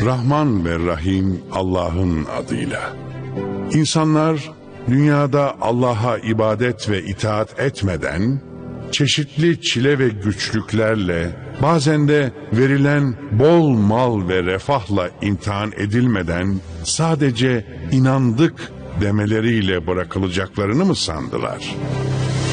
Rahman ve Rahim Allah'ın adıyla. İnsanlar dünyada Allah'a ibadet ve itaat etmeden, çeşitli çile ve güçlüklerle, bazen de verilen bol mal ve refahla imtihan edilmeden sadece inandık demeleriyle bırakılacaklarını mı sandılar?